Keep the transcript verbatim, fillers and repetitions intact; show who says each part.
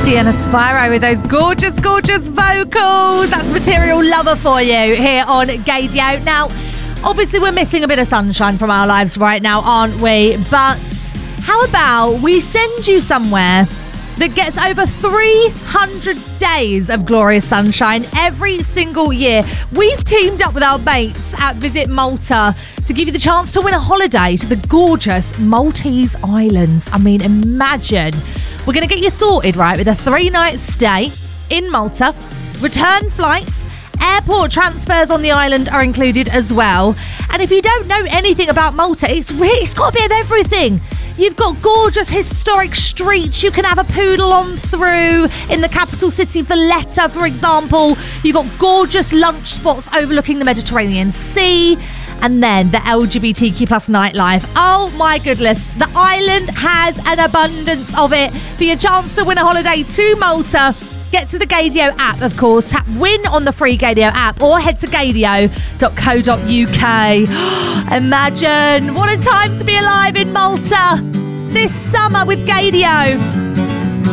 Speaker 1: Sienna Spyro with those gorgeous, gorgeous vocals. That's Material Lover for you here on Gaydio. Now, obviously we're missing a bit of sunshine from our lives right now, aren't we? But how about we send you somewhere that gets over three hundred days of glorious sunshine every single year? We've teamed up with our mates at Visit Malta to give you the chance to win a holiday to the gorgeous Maltese Islands. I mean, imagine. We're going to get you sorted, right, with a three-night stay in Malta, return flights, airport transfers on the island are included as well. And if you don't know anything about Malta, it's really, it's got a bit of everything. You've got gorgeous historic streets you can have a poodle on through in the capital city, Valletta, for example. You've got gorgeous lunch spots overlooking the Mediterranean Sea. And then the L G B T Q plus nightlife. Oh my goodness, the island has an abundance of it. For your chance to win a holiday to Malta, get to the Gaydio app, of course. Tap win on the free Gaydio app or head to gaydio dot co dot uk. Imagine, what a time to be alive in Malta this summer with Gaydio.